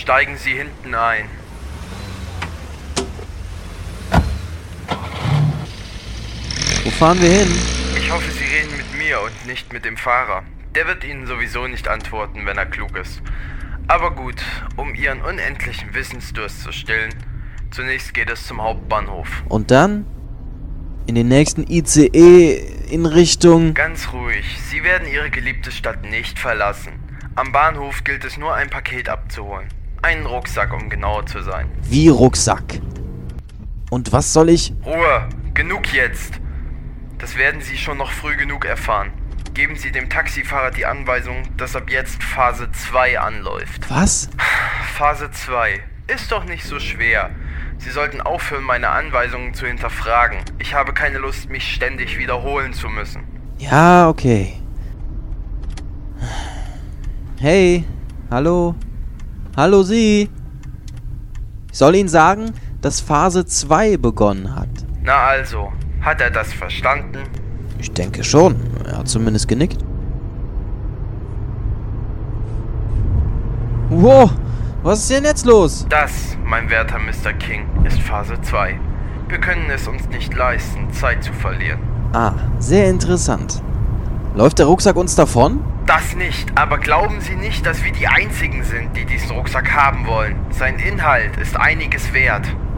Steigen Sie hinten ein. Wo fahren wir hin? Ich hoffe, Sie reden mit mir und nicht mit dem Fahrer. Der wird Ihnen sowieso nicht antworten, wenn er klug ist. Aber gut, um Ihren unendlichen Wissensdurst zu stillen, zunächst geht es zum Hauptbahnhof. Und dann? In den nächsten ICE in Richtung... Ganz ruhig, Sie werden Ihre geliebte Stadt nicht verlassen. Am Bahnhof gilt es nur, ein Paket abzuholen. Einen Rucksack, um genauer zu sein. Wie Rucksack? Und was soll ich... Ruhe, genug jetzt. Das werden Sie schon noch früh genug erfahren. Geben Sie dem Taxifahrer die Anweisung, dass ab jetzt Phase 2 anläuft. Was? Phase 2. Ist doch nicht so schwer. Sie sollten aufhören, meine Anweisungen zu hinterfragen. Ich habe keine Lust, mich ständig wiederholen zu müssen. Ja, okay. Hey, hallo? Hallo Sie? Ich soll Ihnen sagen, dass Phase 2 begonnen hat. Na also, hat er das verstanden? Ich denke schon. Er hat zumindest genickt. Wow, was ist denn jetzt los? Das, mein werter Mr. King, ist Phase 2. Wir können es uns nicht leisten, Zeit zu verlieren. Ah, sehr interessant. Läuft der Rucksack uns davon? Das nicht, aber glauben Sie nicht, dass wir die Einzigen sind, die diesen Rucksack haben wollen. Sein Inhalt ist einiges wert.